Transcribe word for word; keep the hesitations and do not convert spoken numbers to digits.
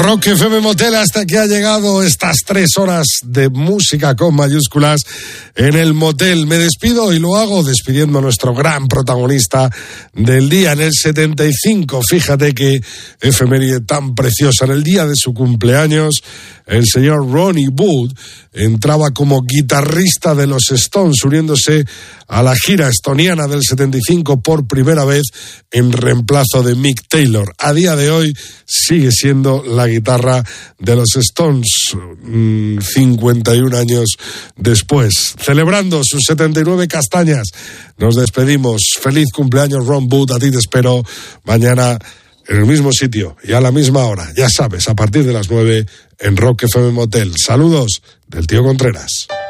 Rock F M Motel, hasta que ha llegado estas tres horas de música con mayúsculas en el motel. Me despido y lo hago despidiendo a nuestro gran protagonista del día. En el setenta y cinco, fíjate que efeméride tan preciosa, en el día de su cumpleaños, el señor Ronnie Wood entraba como guitarrista de los Stones, uniéndose a la gira estoniana del setenta y cinco por primera vez en reemplazo de Mick Taylor. A día de hoy sigue siendo la guitarra de los Stones, mmm, cincuenta y un años después. Celebrando sus setenta y nueve castañas, nos despedimos. Feliz cumpleaños, Ron Wood. A ti te espero mañana en el mismo sitio y a la misma hora. Ya sabes, a partir de las nueve en Rock F M Motel. Saludos del tío Contreras.